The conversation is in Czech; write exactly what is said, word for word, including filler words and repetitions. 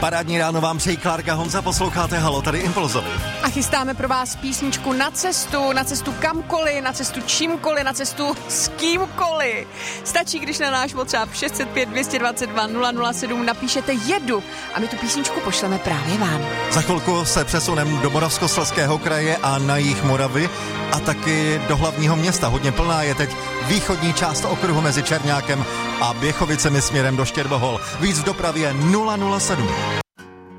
Parádní ráno vám přejí Klárka Honza, posloucháte Halo, tady Impulzovi. A chystáme pro vás písničku na cestu, na cestu kamkoliv, na cestu čímkoliv, na cestu s kýmkoliv. Stačí, když na náš WhatsApp šest set pět dvě dva dva nula nula sedm napíšete jedu a my tu písničku pošleme právě vám. Za chvilku se přesuneme do Moravskoslezského kraje a na jih Moravy a taky do hlavního města. Hodně plná je teď východní část okruhu mezi Čerňákem a Běchovicemi směrem do Štěrbohol. Víc v dopravě nula nula sedm.